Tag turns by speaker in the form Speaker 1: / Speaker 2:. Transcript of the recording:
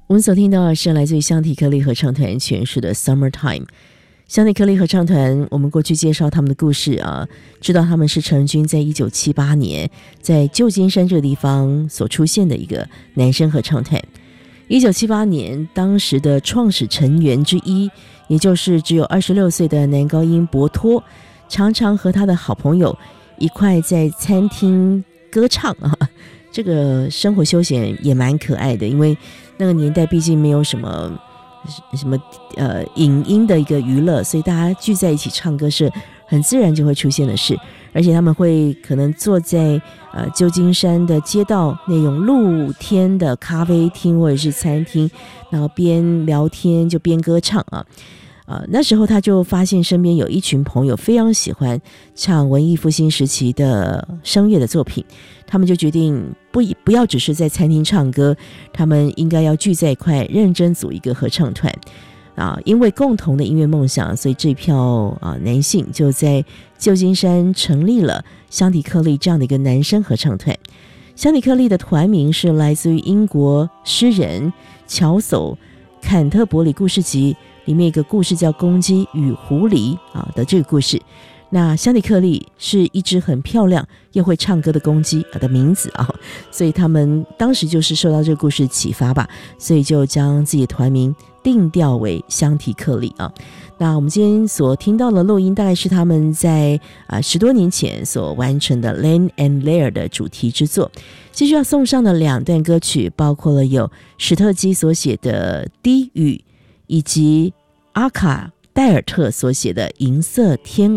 Speaker 1: 我们所听到的是来自于香缇克利合唱团诠释的 Summertime。 香缇克利合唱团，我们过去介绍他们的故事知道他们是成军在1978年在旧金山这个地方所出现的一个男声合唱团。1978年当时的创始成员之一，也就是只有26岁的男高音博托，常常和他的好朋友一块在餐厅歌唱这个生活休闲也蛮可爱的，因为那个年代毕竟没有什么影音的一个娱乐，所以大家聚在一起唱歌是很自然就会出现的事。而且他们会可能坐在旧金山的街道那种露天的咖啡厅或者是餐厅，然后边聊天就边歌唱那时候他就发现身边有一群朋友非常喜欢唱文艺复兴时期的声乐的作品，他们就决定不要只是在餐厅唱歌，他们应该要聚在一块认真组一个合唱团因为共同的音乐梦想，所以这票男性就在旧金山成立了香缇克利这样的一个男声合唱团。香缇克利的团名是来自于英国诗人乔叟坎特伯里故事集里面一个故事叫公鸡与狐狸的这个故事。那香缇克利是一只很漂亮又会唱歌的公鸡的名字所以他们当时就是受到这个故事启发吧，所以就将自己的团名定调为香缇克利那我们今天所听到的录音大概是他们在10多年前所完成的 Len and Lear 的主题之作。继续要送上的2段歌曲包括了有史特基所写的《低语》，以及阿卡戴尔特所写的《银色天鹅》。